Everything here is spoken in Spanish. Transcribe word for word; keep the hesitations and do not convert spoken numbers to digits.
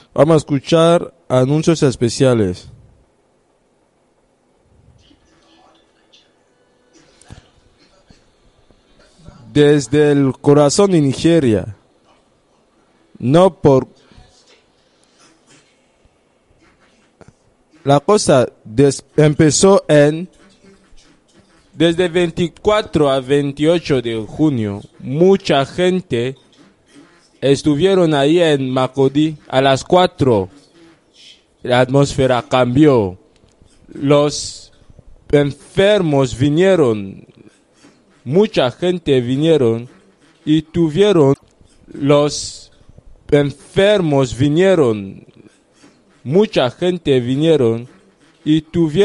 Vamos a escuchar anuncios especiales. Desde el corazón de Nigeria, no por la cosa des, empezó en desde veinticuatro a veintiocho de junio. Mucha gente estuvieron ahí en Makurdi a las cuatro. La atmósfera cambió. Los enfermos vinieron. Mucha gente vinieron y tuvieron, los enfermos vinieron, mucha gente vinieron y tuvieron